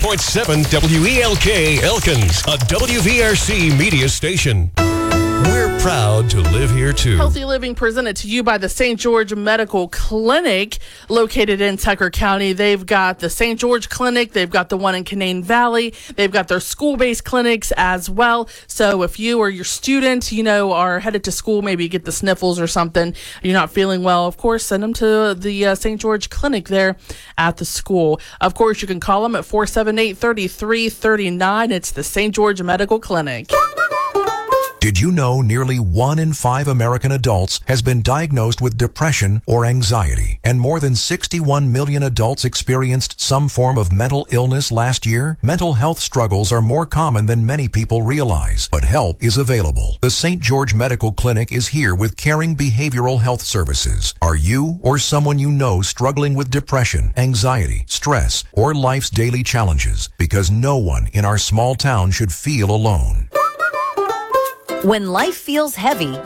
101.7 WELK Elkins, a WVRC media station. We're proud to live here, too. Healthy Living presented to you by the St. George Medical Clinic, located in Tucker County. They've got the St. George Clinic. They've got the one in Canaan Valley. They've got their school-based clinics as well. So if you or your student, are headed to school, maybe you get the sniffles or something, you're not feeling well, of course, send them to the St. George Clinic there at the school. Of course, you can call them at 478-3339. It's the St. George Medical Clinic. Did you know nearly 1 in 5 American adults has been diagnosed with depression or anxiety, and more than 61 million adults experienced some form of mental illness last year? Mental health struggles are more common than many people realize, but help is available. The St. George Medical Clinic is here with caring behavioral health services. Are you or someone you know struggling with depression, anxiety, stress, or life's daily challenges? Because no one in our small town should feel alone. When life feels heavy,